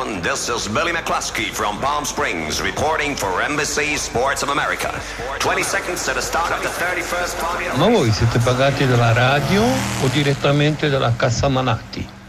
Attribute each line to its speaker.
Speaker 1: gentlemen, this is Billy McCluskey from Palm Springs reporting for NBC Sports of America. 20 seconds to the start of the 31st party.
Speaker 2: Ma voi siete pagati dalla radio o direttamente dalla Cassa Manatti?